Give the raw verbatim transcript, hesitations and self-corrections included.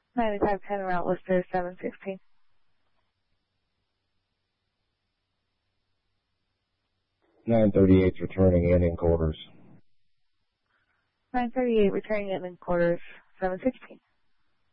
ninety-five ten route listed seven sixteen. nine thirty-eight returning in in quarters. nine thirty-eight returning in in quarters seven sixteen.